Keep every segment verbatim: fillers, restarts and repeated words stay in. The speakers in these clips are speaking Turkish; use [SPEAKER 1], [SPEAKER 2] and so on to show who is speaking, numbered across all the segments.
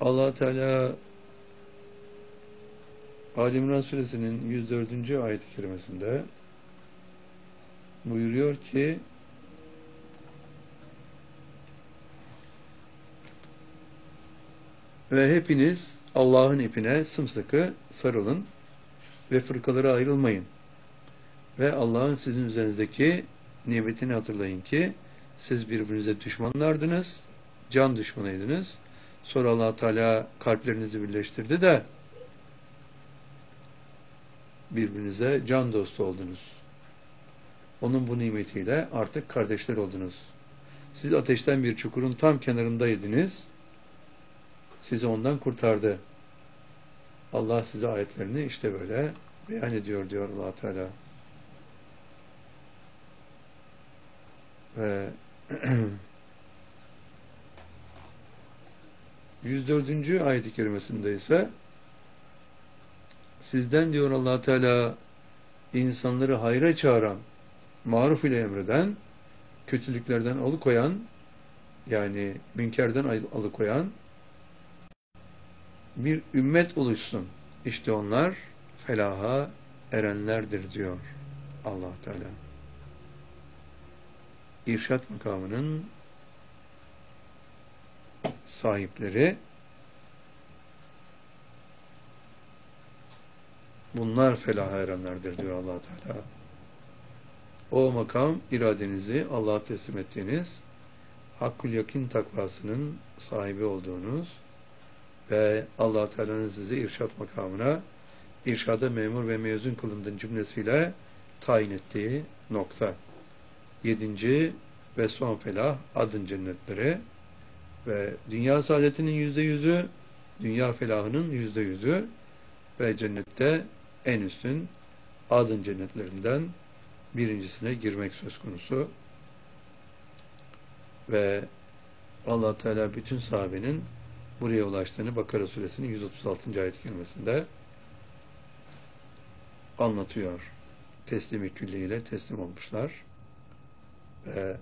[SPEAKER 1] Allah Teala Ali İmran Suresinin yüz dördüncü ayet-i kerimesinde buyuruyor ki ve hepiniz Allah'ın ipine sımsıkı sarılın ve fırkalara ayrılmayın. Ve Allah'ın sizin üzerinizdeki nimetini hatırlayın ki siz birbirinize düşmanlardınız, can düşmanıydınız. Sonra Allah Teala kalplerinizi birleştirdi de birbirinize can dostu oldunuz. Onun bu nimetiyle artık kardeşler oldunuz. Siz ateşten bir çukurun tam kenarındaydınız. Sizi ondan kurtardı. Allah size ayetlerini işte böyle beyan ediyor diyor Allah Teala. Ve yüz dördüncü ayet-i kerimesinde ise sizden diyor Allah Teala insanları hayra çağıran, maruf ile emreden, kötülüklerden alıkoyan, yani münkerden alıkoyan bir ümmet oluşsun. İşte onlar felaha erenlerdir diyor Allah Teala. İrşad makamının sahipleri bunlar felaha erenlerdir diyor Allah Teala. O makam iradenizi Allah'a teslim ettiğiniz, hakkul yakin takvasının sahibi olduğunuz ve Allah Teala'nın sizi irşad makamına irşada memur ve mezun kılındığın cümlesiyle tayin ettiği nokta. Yedinci ve son felah adın cennetleri ve dünya saadetinin yüzde yüzü, dünya felahının yüzde yüzü ve cennette en üstün adın cennetlerinden birincisine girmek söz konusu. Ve Allah Teala bütün sahabenin buraya ulaştığını Bakara Suresinin yüz otuz altıncı ayet-i kerimesinde anlatıyor. Teslimi külliyle teslim olmuşlar ve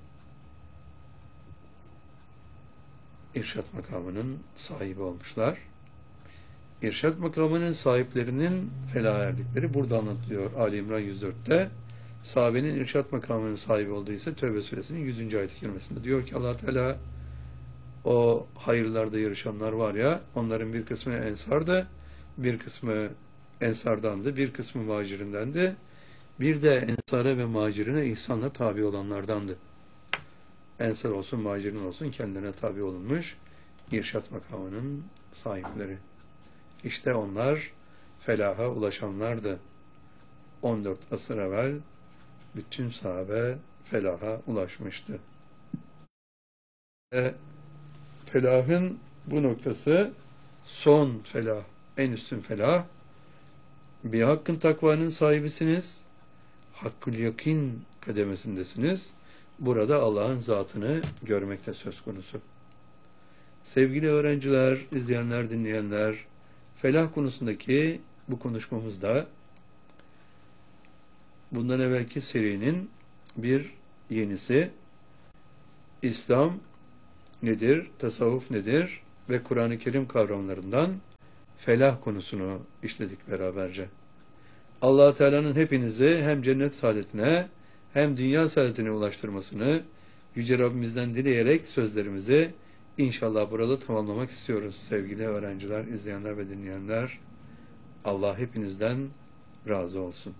[SPEAKER 1] irşad makamının sahibi olmuşlar. İrşad makamının sahiplerinin felah erdikleri burada anlatılıyor. Ali İmran yüz dörtte sahabenin irşad makamının sahibi olduğu ise Tevbe Suresinin yüzüncü ayet-i kerimesinde diyor ki Allah Teala o hayırlarda yarışanlar var ya, onların bir kısmı ensardı, bir kısmı ensardandı, bir kısmı muhacirindendi. Bir de ensara ve muhacirine ihsanla tabi olanlardandı. Ensar olsun, muhacirin olsun kendilerine tabi olunmuş irşad makamının sahipleri. İşte onlar felaha ulaşanlardı. on dört asır evvel bütün sahabe felaha ulaşmıştı. Ve felahın bu noktası son felah, en üstün felah. Bir hakkın takvanın sahibisiniz. Hakkul yakin kademesindesiniz. Burada Allah'ın zatını görmekte söz konusu. Sevgili öğrenciler, izleyenler, dinleyenler, felah konusundaki bu konuşmamızda bundan evvelki serinin bir yenisi İslam nedir, tasavvuf nedir ve Kur'an-ı Kerim kavramlarından felah konusunu işledik beraberce. Allah Teala'nın hepinizi hem cennet saadetine hem dünya saadetine ulaştırmasını Yüce Rabbimizden dileyerek sözlerimizi inşallah burada tamamlamak istiyoruz. Sevgili öğrenciler, izleyenler ve dinleyenler, Allah hepinizden razı olsun.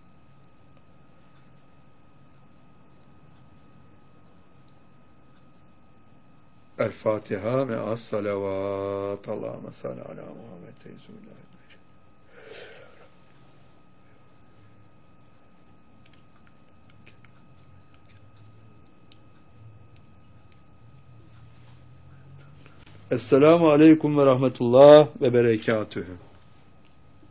[SPEAKER 1] El Fatiha ve as-salavat. Allahümme salli ala Muhammed Resulullah. Esselamu aleyküm ve rahmetullah ve berekatühü.